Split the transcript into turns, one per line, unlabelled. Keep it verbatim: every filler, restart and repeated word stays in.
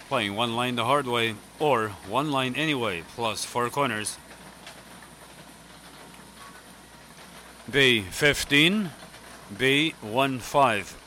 Playing one line the hard way or one line anyway plus four corners. B fifteen, B one five.